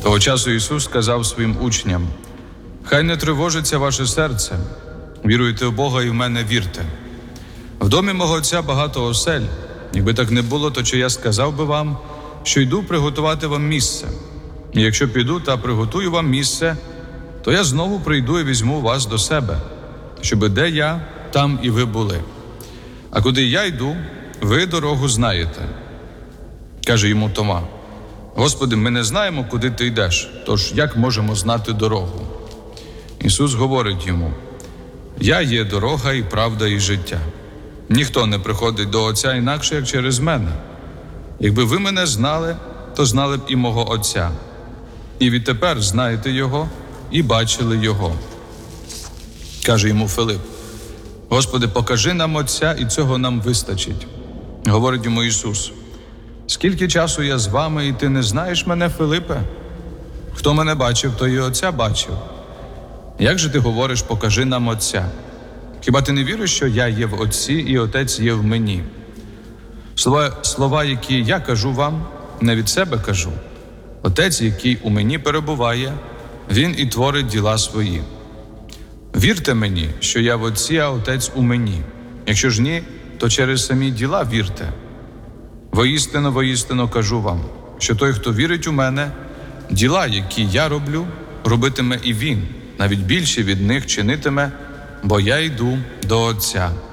Того часу Ісус сказав своїм учням: «Хай не тривожиться ваше серце, віруйте в Бога і в мене вірте. В домі мого Отця багато осель. Якби так не було, то чи я сказав би вам, що йду приготувати вам місце? І якщо піду та приготую вам місце, то я знову прийду і візьму вас до себе, щоби де я, там і ви були. А куди я йду, ви дорогу знаєте». Каже йому Тома: «Господи, ми не знаємо, куди ти йдеш, тож як можемо знати дорогу?» Ісус говорить йому: «Я є дорога і правда і життя. Ніхто не приходить до Отця інакше, як через мене. Якби ви мене знали, то знали б і мого Отця. І відтепер знаєте Його і бачили Його». Каже йому Филип: «Господи, покажи нам Отця, і цього нам вистачить». Говорить йому Ісус: «Скільки часу я з вами, і ти не знаєш мене, Филипе? Хто мене бачив, той і Отця бачив. Як же ти говориш: покажи нам Отця? Хіба ти не віриш, що я є в Отці, і Отець є в мені? Слова, які я кажу вам, не від себе кажу. Отець, який у мені перебуває, Він і творить діла свої. Вірте мені, що я в Отці, а Отець у мені. Якщо ж ні, то через самі діла вірте. Воістину, воістину кажу вам, що той, хто вірить у мене, діла, які я роблю, робитиме і він, навіть більше від них чинитиме, бо я йду до Отця».